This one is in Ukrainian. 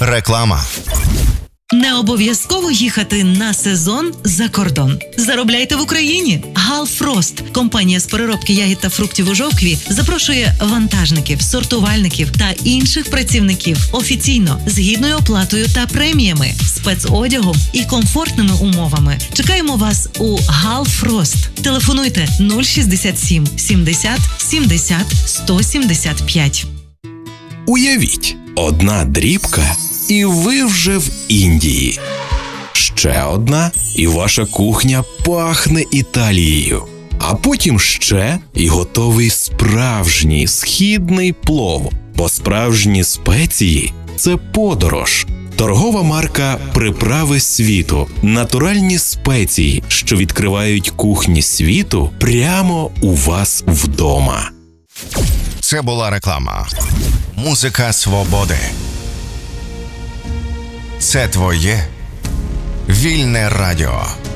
Реклама. Не обов'язково їхати на сезон за кордон. Заробляйте в Україні. Галфрост, компанія з переробки ягід та фруктів у Жовкві, запрошує вантажників, сортувальників та інших працівників офіційно, з гідною оплатою та преміями, спецодягом і комфортними умовами. Чекаємо вас у Галфрост. Телефонуйте 067 70 70 175. Уявіть, одна дрібка – і ви вже в Індії. Ще одна, і ваша кухня пахне Італією. А потім ще, і готовий справжній східний плов. Бо справжні спеції – це подорож. Торгова марка «Приправи світу». Натуральні спеції, що відкривають кухні світу прямо у вас вдома. Це була реклама. Музика свободи. Це твоє вільне радіо.